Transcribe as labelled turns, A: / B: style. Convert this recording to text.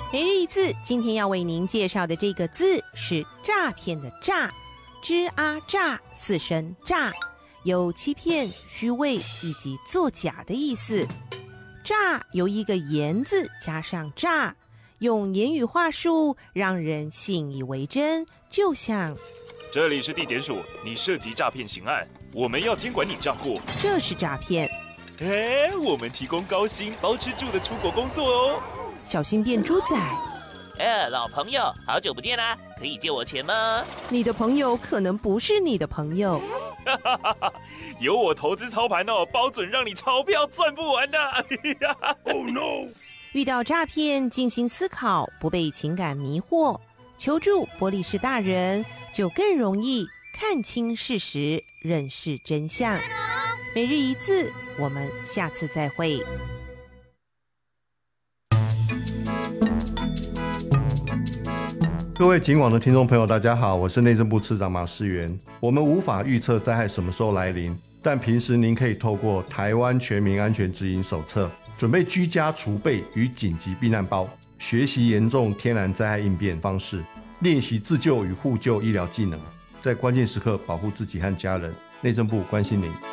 A: 每日一字，今天要为您介绍的这个字是诈骗的诈，吱啊诈，四声诈，有欺骗、虚伪以及作假的意思。诈由一个言字加上诈，用言语话术让人信以为真，就像
B: 这里是地检署，你涉及诈骗刑案，我们要监管你账户，
A: 这是诈骗。
B: 我们提供高薪包吃住的出国工作哦。
A: 小心变猪仔。
C: 老朋友，好久不见啦，可以借我钱吗？
A: 你的朋友可能不是你的朋友。
B: 有我投资操盘哦，包准让你钞票赚不完的。Oh no！
A: 遇到诈骗，静心思考，不被情感迷惑，求助玻璃市大人，就更容易看清事实，认识真相。每日一字，我们下次再会。
D: 各位警网的听众朋友，大家好，我是内政部次长马世元。我们无法预测灾害什么时候来临，但平时您可以透过台湾全民安全指引手册，准备居家储备与紧急避难包，学习严重天然灾害应变方式，练习自救与互救医疗技能，在关键时刻保护自己和家人。内政部关心您。